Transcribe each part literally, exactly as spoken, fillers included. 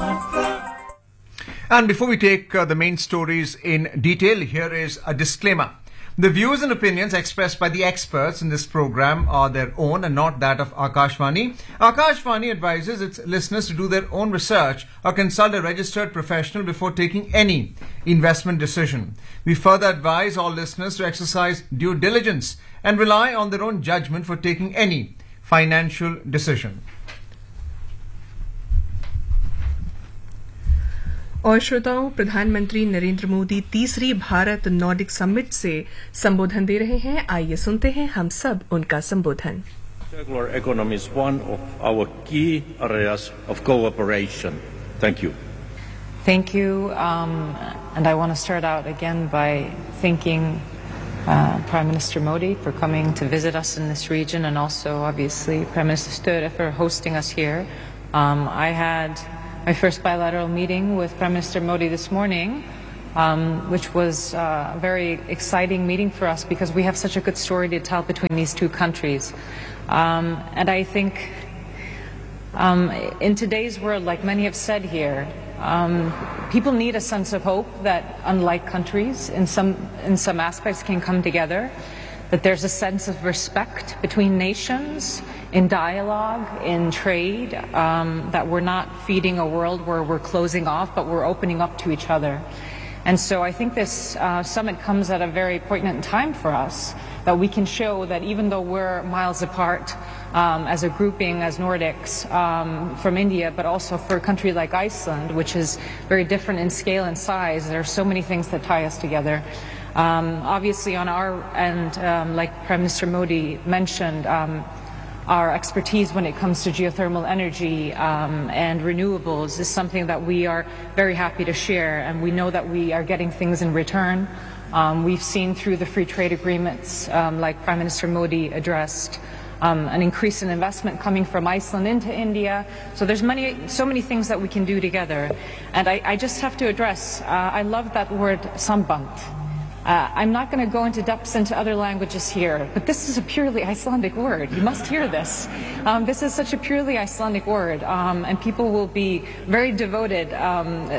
And before we take uh, the main stories in detail, here is a disclaimer. The views and opinions expressed by the experts in this program are their own and not that of Akashvani. Akashvani advises its listeners to do their own research or consult a registered professional before taking any investment decision. We further advise all listeners to exercise due diligence and rely on their own judgment for taking any financial decision. और श्रोताओं, प्रधानमंत्री नरेंद्र मोदी तीसरी Bharat Nordic summit से संबोधन दे रहे हैं. आइए सुनते हैं हम सब उनका संबोधन. Circular economy is one of our key areas of cooperation. Thank you. Thank you, um, and I want to start out again by thanking uh, Prime Minister Modi for coming to visit us in this region, and also obviously Prime Minister Sture for hosting us here. Um, I had my first bilateral meeting with Prime Minister Modi this morning, um, which was uh, a very exciting meeting for us because we have such a good story to tell between these two countries. Um, and I think um, in today's world, like many have said here, um, people need a sense of hope that unlike countries in some, in some aspects can come together, that there's a sense of respect between nations, in dialogue, in trade, um, that we're not feeding a world where we're closing off, but we're opening up to each other. And so I think this uh, summit comes at a very poignant time for us, that we can show that even though we're miles apart um, as a grouping, as Nordics, um, from India, but also for a country like Iceland, which is very different in scale and size, there are so many things that tie us together. Um, obviously on our end, um, like Prime Minister Modi mentioned, um, our expertise when it comes to geothermal energy um, and renewables is something that we are very happy to share, and we know that we are getting things in return. Um, we've seen through the free trade agreements, um, like Prime Minister Modi addressed, um, an increase in investment coming from Iceland into India. So there's many, so many things that we can do together. And I, I just have to address, uh, I love that word samband. Uh, I'm not going to go into depths into other languages here, but this is a purely Icelandic word. You must hear this. Um, this is such a purely Icelandic word, um, and people will be very devoted um,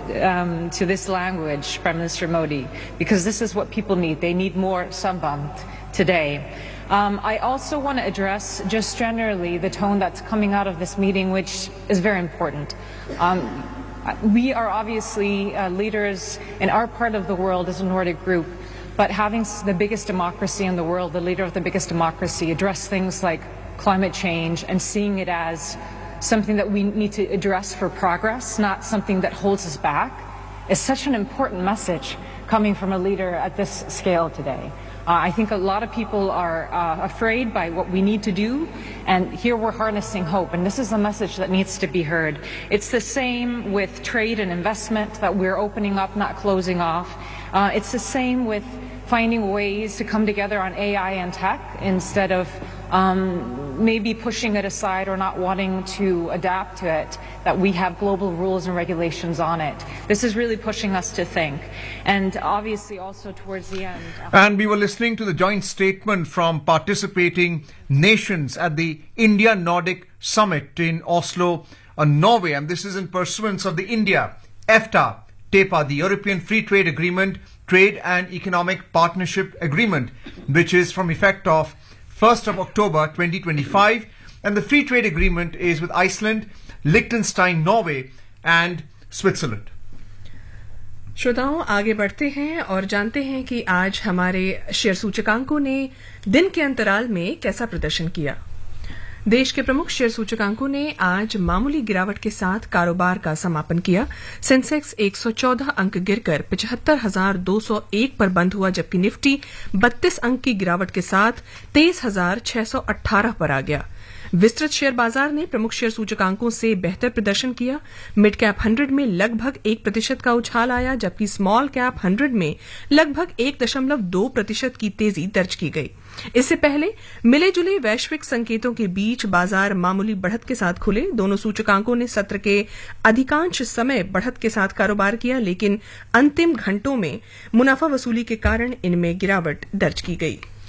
um, to this language, Prime Minister Modi, because this is what people need. They need more samband today. Um, I also want to address just generally the tone that's coming out of this meeting, which is very important. Um, We are obviously uh, leaders in our part of the world as a Nordic group, but having the biggest democracy in the world, the leader of the biggest democracy, address things like climate change and seeing it as something that we need to address for progress, not something that holds us back, is such an important message coming from a leader at this scale today. Uh, I think a lot of people are uh, afraid by what we need to do, and here we're harnessing hope, and this is a message that needs to be heard. It's the same with trade and investment, that we're opening up, not closing off. Uh, it's the same with finding ways to come together on A I and tech instead of um, maybe pushing it aside or not wanting to adapt to it, that we have global rules and regulations on it. This is really pushing us to think. And obviously also towards the end. And we were listening to the joint statement from participating nations at the India Nordic Summit in Oslo, uh, Norway. And this is in pursuance of the India EFTA, TEPA, the European Free Trade Agreement, Trade and Economic Partnership Agreement, which is from effect of first of October twenty twenty-five. And the Free Trade Agreement is with Iceland, Liechtenstein, Norway and Switzerland. श्रोताओं, आगे बढ़ते हैं और जानते हैं कि आज हमारे शेयर सूचकांकों ने दिन के अंतराल में कैसा प्रदर्शन किया. देश के प्रमुख शेयर सूचकांकों ने आज मामूली गिरावट के साथ कारोबार का समापन किया. सेंसेक्स एक सौ चौदह अंक गिरकर पचहत्तर हजार दो सौ एक पर बंद हुआ, जबकि निफ्टी बत्तीस अंक की गिरावट के साथ तेईस हजार छह सौ अठारह पर आ गया. विस्तृत शेयर बाजार ने प्रमुख शेयर सूचकांकों से बेहतर प्रदर्शन किया. मिड कैप हंड्रेड में लगभग एक प्रतिशत का उछाल आया, जबकि स्मॉल कैप हंड्रेड में लगभग एक दशमलव दो प्रतिशत की तेजी दर्ज की गई. इससे पहले मिले जुले वैश्विक संकेतों के बीच बाजार मामूली बढ़त के साथ खुले. दोनों सूचकांकों ने सत्र के अधिकांश समय बढ़त के साथ कारोबार किया, लेकिन अंतिम घंटों में मुनाफा वसूली के कारण इनमें गिरावट दर्ज की गई.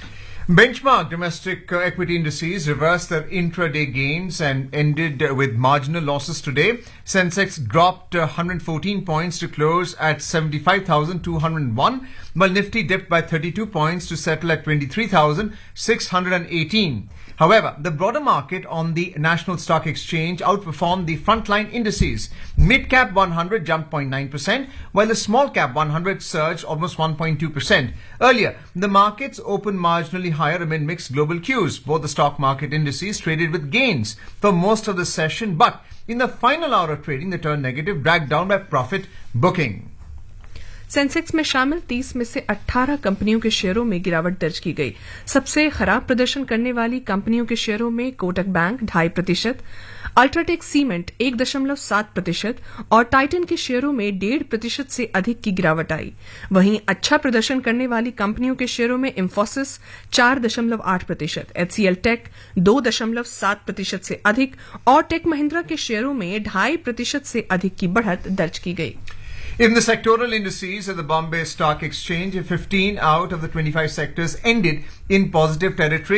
Benchmark domestic uh, equity indices reversed their intraday gains and ended uh, with marginal losses today. Sensex dropped uh, one hundred fourteen points to close at seventy-five thousand two hundred one, while Nifty dipped by thirty-two points to settle at twenty-three thousand six hundred eighteen. However, the broader market on the National Stock Exchange outperformed the frontline indices. Mid-cap one hundred jumped zero point nine percent, while the small-cap one hundred surged almost one point two percent. Earlier, the markets opened marginally higher amid mixed global cues. Both the stock market indices traded with gains for most of the session, but in the final hour of trading, they turned negative, dragged down by profit booking. Sensex में शामिल तीस में से अठारह कंपनियों के शेयरों में गिरावट दर्ज की गई। सबसे खराब प्रदर्शन करने वाली कंपनियों के शेयरों में कोटक बैंक ढाई प्रतिशत, अल्ट्राटेक सीमेंट एक दशमलव सात प्रतिशत और टाइटन के शेयरों में डेढ़ प्रतिशत से अधिक की गिरावट आई। वहीं अच्छा प्रदर्शन करने वाली कंपनियों के शेयरों में इंफोसिस चार दशमलव आठ प्रतिशत, एचसीएल टेक दो दशमलव सात प्रतिशत से अधिक और टेक महिंद्रा के शेयरों में ढाई प्रतिशत से अधिक की बढ़त दर्ज की गई। In the sectoral indices at the Bombay Stock Exchange, fifteen out of the twenty-five sectors ended in positive territory.